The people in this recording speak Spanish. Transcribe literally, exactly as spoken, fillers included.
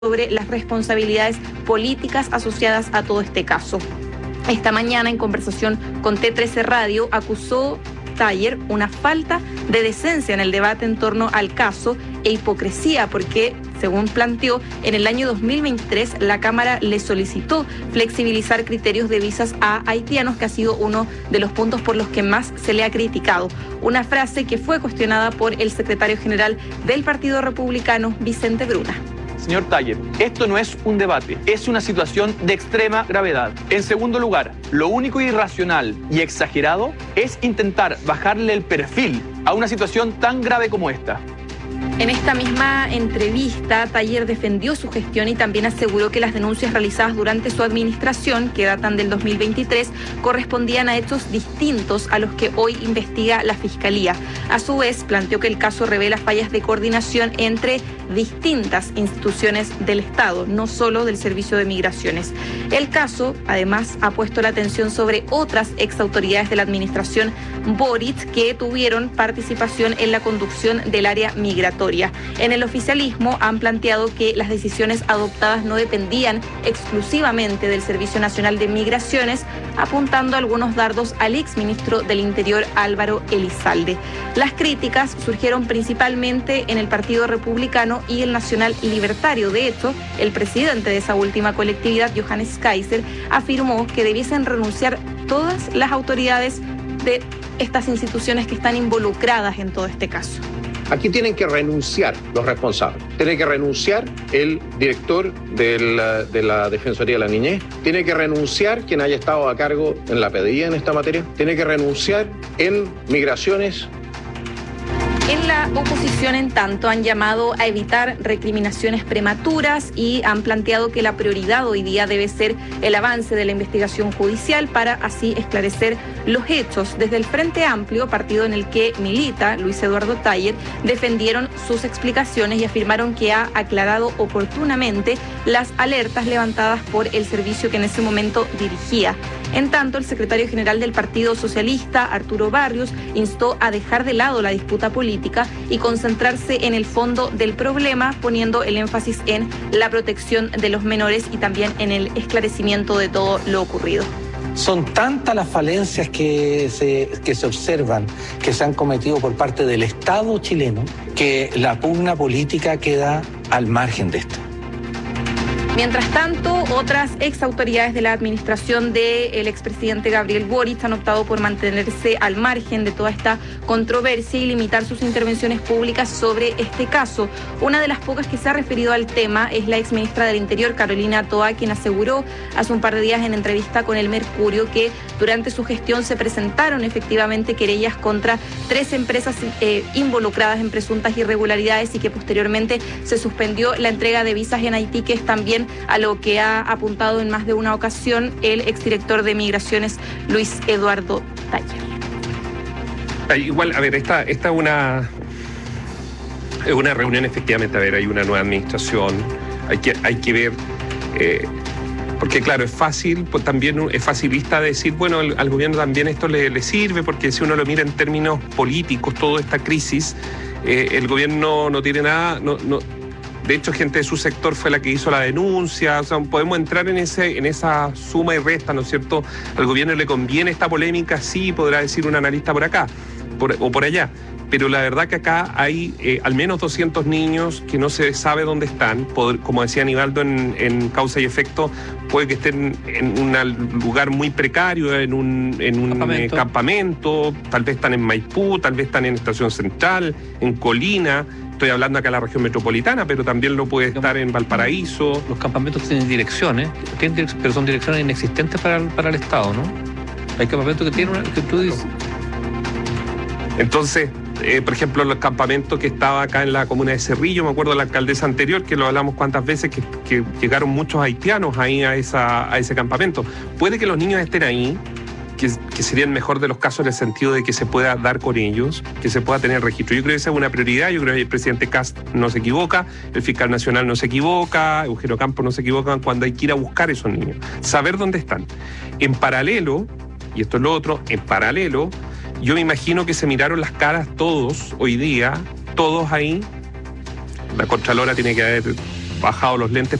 sobre las responsabilidades políticas asociadas a todo este caso. Esta mañana, en conversación con T trece Radio, acusó Taller una falta de decencia en el debate en torno al caso e hipocresía porque, según planteó, en el año dos mil veintitrés la Cámara le solicitó flexibilizar criterios de visas a haitianos, que ha sido uno de los puntos por los que más se le ha criticado. Una frase que fue cuestionada por el secretario general del Partido Republicano, Vicente Bruna. Señor Taller, esto no es un debate, es una situación de extrema gravedad. En segundo lugar, lo único irracional y exagerado es intentar bajarle el perfil a una situación tan grave como esta. En esta misma entrevista, Taller defendió su gestión y también aseguró que las denuncias realizadas durante su administración, que datan del dos mil veintitrés, correspondían a hechos distintos a los que hoy investiga la Fiscalía. A su vez, planteó que el caso revela fallas de coordinación entre distintas instituciones del Estado, no solo del Servicio de Migraciones. El caso, además, ha puesto la atención sobre otras exautoridades de la administración Boric que tuvieron participación en la conducción del área migratoria. En el oficialismo han planteado que las decisiones adoptadas no dependían exclusivamente del Servicio Nacional de Migraciones, apuntando algunos dardos al exministro del Interior, Álvaro Elizalde. Las críticas surgieron principalmente en el Partido Republicano y el Nacional Libertario. De hecho, el presidente de esa última colectividad, Johannes Kaiser, afirmó que debiesen renunciar todas las autoridades de estas instituciones que están involucradas en todo este caso. Aquí tienen que renunciar los responsables. Tiene que renunciar el director de la, de la Defensoría de la Niñez. Tiene que renunciar quien haya estado a cargo en la P D I en esta materia. Tiene que renunciar en Migraciones. En la oposición, en tanto, han llamado a evitar recriminaciones prematuras y han planteado que la prioridad hoy día debe ser el avance de la investigación judicial para así esclarecer los hechos. Desde el Frente Amplio, partido en el que milita Luis Eduardo Taller, defendieron sus explicaciones y afirmaron que ha aclarado oportunamente las alertas levantadas por el servicio que en ese momento dirigía. En tanto, el secretario general del Partido Socialista, Arturo Barrios, instó a dejar de lado la disputa política y concentrarse en el fondo del problema, poniendo el énfasis en la protección de los menores y también en el esclarecimiento de todo lo ocurrido. Son tantas las falencias que se, que se observan, que se han cometido por parte del Estado chileno, que la pugna política queda al margen de esto. Mientras tanto, otras exautoridades de la administración del expresidente Gabriel Boric han optado por mantenerse al margen de toda esta controversia y limitar sus intervenciones públicas sobre este caso. Una de las pocas que se ha referido al tema es la exministra del Interior, Carolina Toa, quien aseguró hace un par de días en entrevista con El Mercurio que durante su gestión se presentaron efectivamente querellas contra tres empresas eh, involucradas en presuntas irregularidades y que posteriormente se suspendió la entrega de visas en Haití, que es también a lo que ha apuntado en más de una ocasión el exdirector de Migraciones, Luis Eduardo Taller. Igual, a ver, esta es esta una, una reunión, efectivamente, a ver, hay una nueva administración, hay que, hay que ver, eh, porque claro, es fácil, pues también es facilista decir, bueno, al, al gobierno también esto le, le sirve, porque si uno lo mira en términos políticos, toda esta crisis, eh, el gobierno no tiene nada, no, no de hecho, gente de su sector fue la que hizo la denuncia. O sea, podemos entrar en ese en esa suma y resta, ¿no es cierto? Al gobierno le conviene esta polémica, sí, podrá decir un analista por acá por, o por allá. Pero la verdad que acá hay eh, al menos doscientos niños que no se sabe dónde están. Poder, como decía Aníbaldo en, en Causa y Efecto, puede que estén en un lugar muy precario, en un, en un campamento. Eh, campamento, tal vez están en Maipú, tal vez están en Estación Central, en Colina. Estoy hablando acá de la región metropolitana, pero también lo puede estar en Valparaíso. Los campamentos tienen direcciones, tienen direc- pero son direcciones inexistentes para el, para el Estado, ¿no? Hay campamentos que tienen una, que tú dices. Entonces, eh, por ejemplo, el campamento que estaba acá en la comuna de Cerrillo, me acuerdo de la alcaldesa anterior, que lo hablamos cuántas veces, que, que llegaron muchos haitianos ahí a, esa, a ese campamento. Puede que los niños estén ahí, Que, que sería el mejor de los casos en el sentido de que se pueda dar con ellos, que se pueda tener registro. Yo creo que esa es una prioridad, yo creo que el presidente Kast no se equivoca, el fiscal nacional no se equivoca, Eugenio Campos no se equivoca cuando hay que ir a buscar a esos niños, saber dónde están. En paralelo, y esto es lo otro, en paralelo, yo me imagino que se miraron las caras todos hoy día, todos ahí. La Contralora tiene que haber bajado los lentes